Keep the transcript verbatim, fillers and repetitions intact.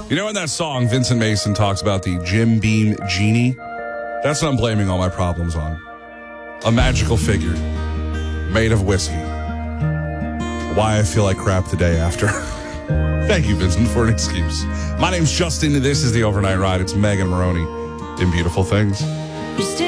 You know, in that song, Vincent Mason talks about the Jim Beam genie? That's what I'm blaming all my problems on. A magical figure made of whiskey. Why I feel like crap the day after. Thank you, Vincent, for an excuse. My name's Justin. This is the Overnight Ride. It's Megan Maroney in Beautiful Things.